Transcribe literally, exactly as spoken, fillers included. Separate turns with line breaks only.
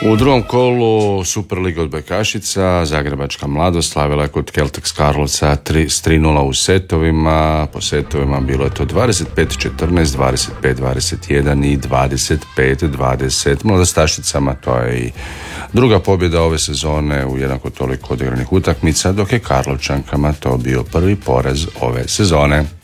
U drugom kolu Superliga odbojkašica Zagrebačka mladost slavila je kod Celtics Karlovca s tri nula u setovima. Po setovima bilo je to dvadeset pet četrnaest, dvadeset pet dvadeset jedan i dvadeset pet dvadeset. Mladostašicama to je i druga pobjeda ove sezone u jednako toliko odigranih utakmica, dok je Karlovčankama to bio prvi poraz ove sezone.